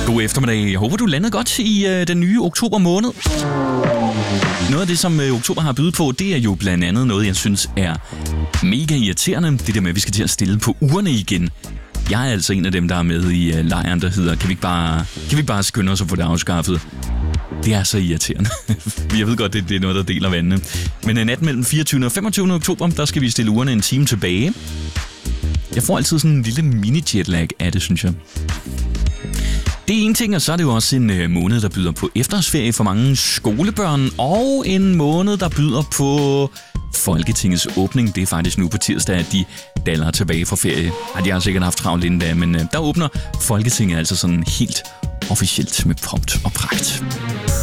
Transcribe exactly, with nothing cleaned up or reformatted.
God eftermiddag. Jeg håber, du landede godt i øh, den nye oktober måned. Noget af det, som øh, oktober har bydet på, det er jo blandt andet noget, jeg synes er mega irriterende. Det der med, at vi skal til at stille på ugerne igen. Jeg er altså en af dem, der er med i øh, lejren, der hedder, kan vi ikke bare, kan vi ikke bare skynde os at få det afskaffet? Det er så irriterende. Jeg ved godt, det, det er noget, der deler vandene. Men en nat mellem fireogtyvende og femogtyvende oktober, der skal vi stille ugerne en time tilbage. Jeg får altid sådan en lille mini-jetlag af det, synes jeg. Det er en ting, og så er det jo også en øh, måned, der byder på efterårsferie for mange skolebørn, og en måned, der byder på Folketingets åbning. Det er faktisk nu på tirsdag, at de daller tilbage fra ferie. Ja, de har sikkert haft travlt inden da, men øh, der åbner Folketinget altså sådan helt officielt med pomp og pragt.